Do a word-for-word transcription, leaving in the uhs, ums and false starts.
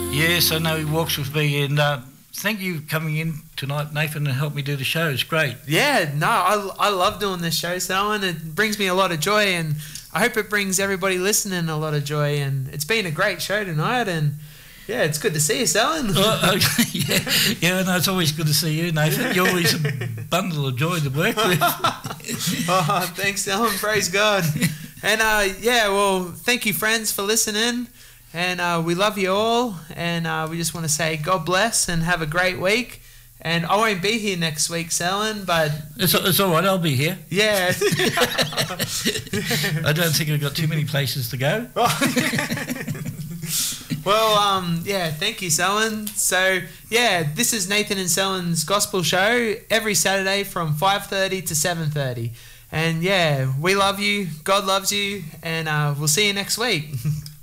Yes, I know he walks with me, and uh, thank you for coming in tonight, Nathan, and help me do the show. It's great. Yeah, no, I, I love doing this show, Selwyn. It brings me a lot of joy, and I hope it brings everybody listening a lot of joy. And it's been a great show tonight, and yeah, it's good to see you, Selwyn. Oh, okay. yeah, yeah, no, it's always good to see you, Nathan. You're always a bundle of joy to work with. Oh, thanks, Selwyn. Praise God. And uh, yeah, well, thank you, friends, for listening. And uh, we love you all. And uh, we just want to say God bless and have a great week. And I won't be here next week, Selwyn, but... It's, it's all right, I'll be here. Yeah. I don't think I've got too many places to go. Well, um, yeah, thank you, Selwyn. So, yeah, this is Nathan and Selwyn's Gospel Show every Saturday from five thirty to seven thirty. And, yeah, we love you, God loves you, and uh, we'll see you next week.